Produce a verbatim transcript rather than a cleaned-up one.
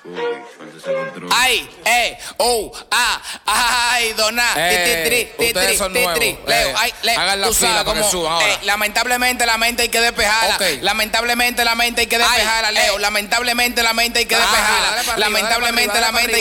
Ay, eh, oh, ah, ay, dona, Eh, titri, ustedes titri, son titri, nuevos. Leo, Eh, ay, le, hagan la tú fila sabes para que cómo, suban ahora. eh, lamentablemente la mente hay que despejarla. Ok. Lamentablemente la mente hay que despejarla, Ay, Leo. eh. Lamentablemente la mente hay que Ajá, despejarla. dale para arriba, Lamentablemente dale la para mente hay